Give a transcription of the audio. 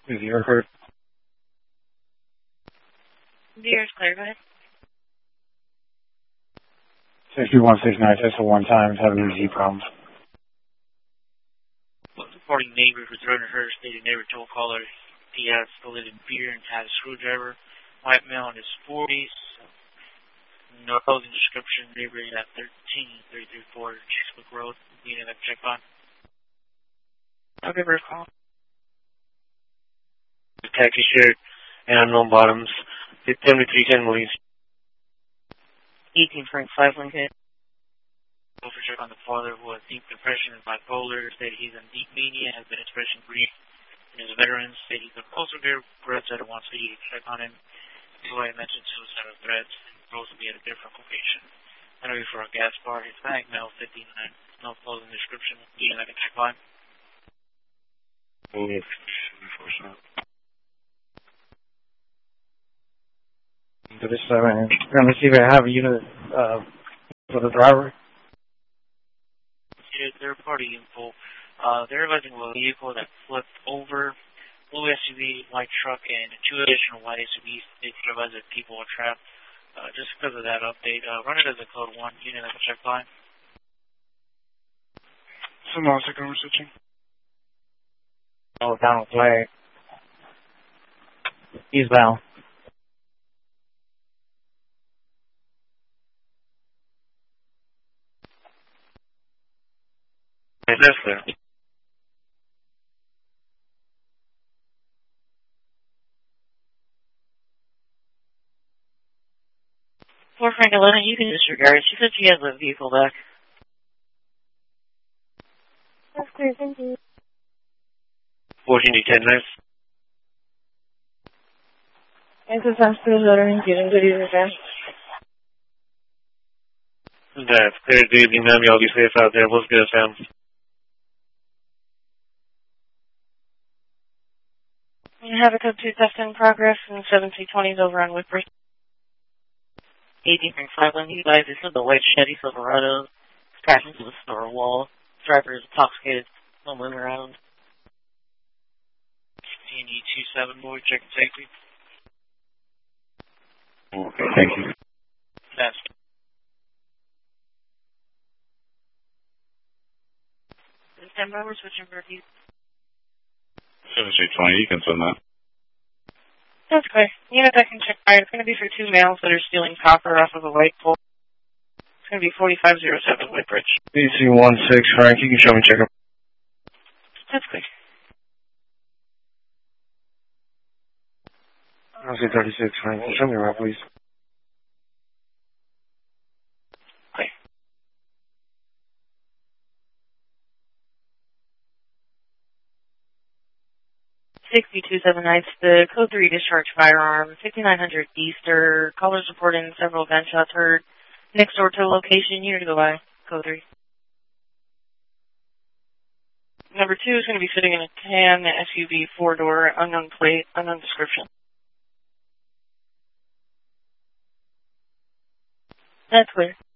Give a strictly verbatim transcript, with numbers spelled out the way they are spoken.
Is your record? Deer's clear, go ahead. six two one six nine, test for one time, having Z problems. Reporting neighbor who threatened her, stated neighbor told caller he has stolen beer and had a screwdriver. White male in his forties. No clothing description. Neighbor at thirteen three three four Chesapeake Road. Unit that check on. I'll give her a call. Khaki shirt and unknown bottoms. seventy-three ten Williams. eighteen Frank five Lincoln. Over check on the father who has deep depression and bipolar. Stated he's in deep mania, has been expressing grief in his veterans. Stated he could also bear regrets that wants for you to check on him. So I mentioned suicidal threats and supposed to be at a different location. Interview for a gas bar. His bag male fifty-nine. No clothing description. Being like a check on. Oh, So this is, uh, we're going to see if I have a unit, uh, for the driver. Third party info. Uh, they're alleging a vehicle that flipped over, blue S U V, white truck, and two additional white S U Vs. They realize that people are trapped. Uh, just because of that update, uh, run it as a code one unit like a check line. Someone else a conversation. Oh, down flag. Eastbound. that's there. Poor Frank eleven, you can disregard. She said she has the vehicle back. That's clear, thank you. fourteen to ten nice. This is Hospital Veterans Unit, good evening, sir. That's clear. Good evening, ma'am. Y'all be safe out there. What's good, Sam? You have a code two test in progress and seventeen twenty is over on Whitbread. eighteen Frank five Lincoln, you guys, this is the white Chevy Silverado. Crashed into the store wall. Driver is intoxicated. No moving around. T N E two seven boy, check and safety. Okay, thank you. That's Stand by, we're switching for you. seventy-three twenty, you can send that. That's clear. Unit that can check fire. It's going to be for two males that are stealing copper off of a light pole. It's going to be forty-five oh seven Whitbridge. B C one six, Frank, you can show me check up. That's clear. I'll say thirty-six, Frank. Show me around, please. Clear. sixty-two seven nights, the code three discharge firearm, fifty-nine hundred Easter. Callers reporting several gunshots heard next door to a location. Unit to go by, code three. Number two is going to be sitting in a tan S U V four-door, unknown plate, unknown description. That's clear.